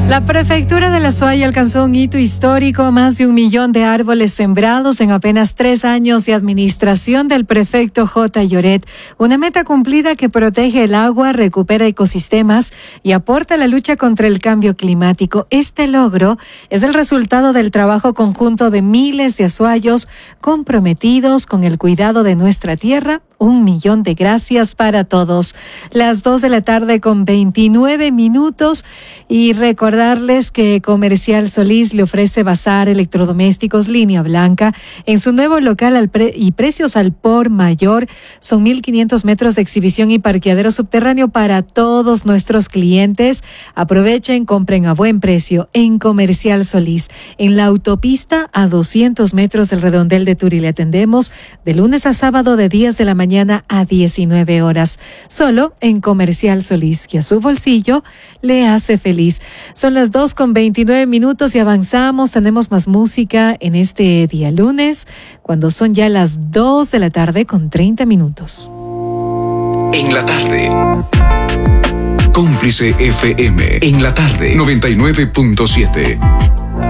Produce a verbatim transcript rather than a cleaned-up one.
La prefectura de La Suaya alcanzó un hito histórico, más de un millón de árboles sembrados en apenas tres años de administración del prefecto J. Lloret. Una meta cumplida que protege el agua, recupera ecosistemas y aporta a la lucha contra el cambio climático. Este logro es el resultado del trabajo conjunto de miles de azuayos comprometidos con el cuidado de nuestra tierra. Un millón de gracias para todos. Las dos de la tarde con veintinueve minutos y recordarles que Comercial Solís le ofrece bazar electrodomésticos línea blanca en su nuevo local al pre- y precios al por mayor. Son mil quinientos metros de exhibición y parqueadero subterráneo para todos nuestros clientes. Aprovechen, compren a buen precio en Comercial Solís. En la autopista a doscientos metros del redondel de Turi le atendemos de lunes a sábado de diez de la mañana mañana a diecinueve horas, solo en Comercial Solís, que a su bolsillo le hace feliz. Son las dos con veintinueve minutos y avanzamos. Tenemos más música en este día lunes, cuando son ya las dos de la tarde con treinta minutos. En la tarde, Cómplice F M. En la tarde, noventa y nueve punto siete.